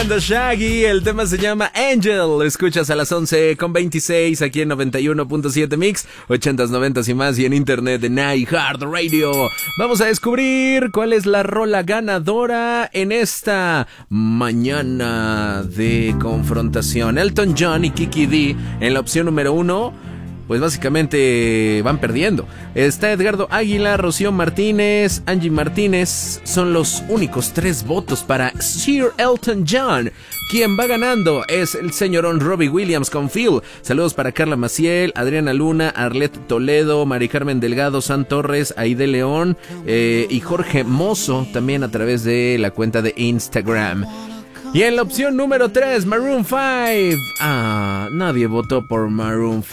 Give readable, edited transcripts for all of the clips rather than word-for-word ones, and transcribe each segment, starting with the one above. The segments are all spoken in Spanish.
Shaggy, el tema se llama Angel. Lo escuchas a las 11:26 aquí en 91.7 Mix, 80s, 90s y más, y en internet en iHeartRadio. Vamos a descubrir cuál es la rola ganadora en esta mañana de confrontación. Elton John y Kiki D en la opción número 1. Pues básicamente van perdiendo. Está Edgardo Águila, Rocío Martínez, Angie Martínez. Son los únicos 3 votos para Sir Elton John. Quien va ganando es el señorón Robbie Williams con Phil. Saludos para Carla Maciel, Adriana Luna, Arlette Toledo, Mari Carmen Delgado, San Torres, Aide León y Jorge Mozo, también a través de la cuenta de Instagram. Y en la opción número 3, Maroon 5. Nadie votó por Maroon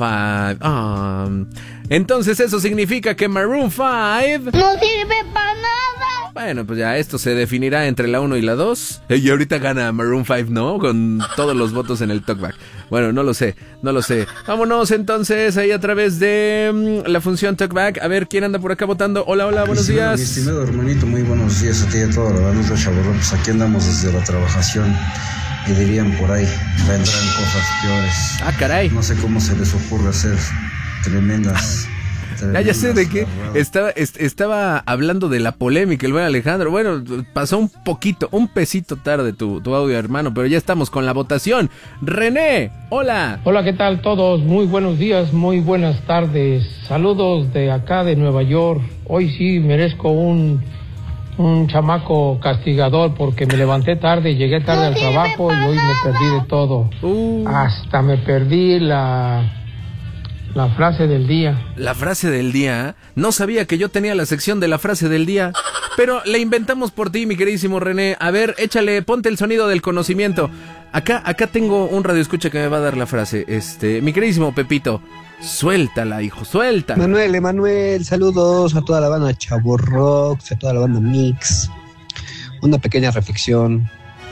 5. Entonces eso significa que Maroon 5 no sirve para nada. Bueno, pues ya esto se definirá entre la 1 y la 2. Y ahorita gana Maroon 5, ¿no? Con todos los votos en el talkback. Bueno, no lo sé. Vámonos entonces ahí a través de la función talkback. A ver quién anda por acá votando. Hola, buenos días. Mi estimado hermanito, muy buenos días a ti y a toda la banda de Chavorrucos. Aquí andamos desde la trabajación. Y dirían por ahí, vendrán cosas peores. Caray. No sé cómo se les ocurre hacer tremendas ya sé de qué. Estaba hablando de la polémica, el buen Alejandro. Bueno, pasó un pesito tarde tu audio, hermano, pero ya estamos con la votación. René, hola. Hola, ¿qué tal todos? Muy buenos días, muy buenas tardes. Saludos de acá de Nueva York. Hoy sí merezco un chamaco castigador porque me levanté tarde y llegué tarde al trabajo y hoy me perdí de todo. Hasta me perdí la frase del día. La frase del día. No sabía que yo tenía la sección de la frase del día, pero la inventamos por ti, mi queridísimo René. A ver, échale, ponte el sonido del conocimiento. Acá tengo un radioescucha que me va a dar la frase. Mi queridísimo Pepito, suéltala, hijo, suéltala. Emanuel, saludos a toda la banda Chavorrox, a toda la banda Mix. Una pequeña reflexión.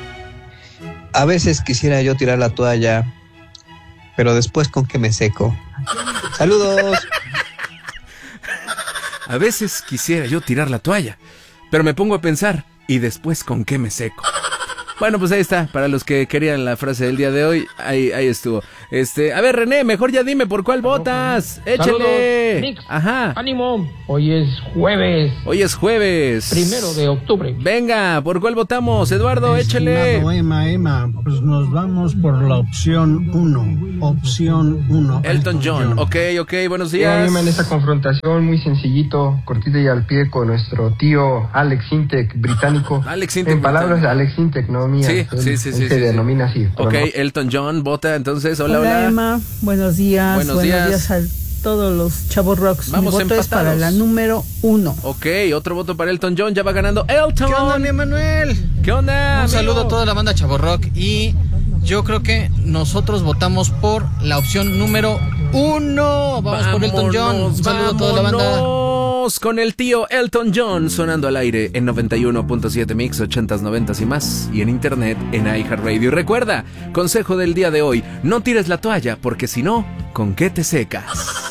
A veces quisiera yo tirar la toalla, pero después ¿con qué me seco? Saludos. A veces quisiera yo tirar la toalla, pero me pongo a pensar, ¿y después con qué me seco? Bueno, pues ahí está, para los que querían la frase del día de hoy, ahí estuvo. A ver, René, mejor ya dime por cuál votas. Échale. Saludos, Mix. Ajá. Ánimo. Hoy es jueves. 1 de octubre. Venga, ¿por cuál votamos? Eduardo, échale. Emma, pues nos vamos por la opción 1. Opción 1. Elton John. Ok, buenos días. En esta confrontación muy sencillito, cortito y al pie con nuestro tío Alex Intec, británico. Alex Intec. En palabras de Alex Intec, no mía. Sí. Se denomina así. Ok, no. Elton John vota entonces. Hola. Emma, buenos días. Buenos días a todos los Chavos Rocks. Vamos Mi voto empatados. es para la número 1. Ok, otro voto para Elton John. Ya va ganando Elton. ¿Qué onda, mi Emanuel? ¿Qué onda? Un saludo a toda la banda Chavos Rock. Y yo creo que nosotros votamos por la opción número 1. Vamos por Elton John. Un saludo a toda la banda. Con el tío Elton John sonando al aire en 91.7 Mix, 80s, 90s y más, y en internet en iHeartRadio. Y recuerda, consejo del día de hoy, no tires la toalla porque si no, ¿con qué te secas?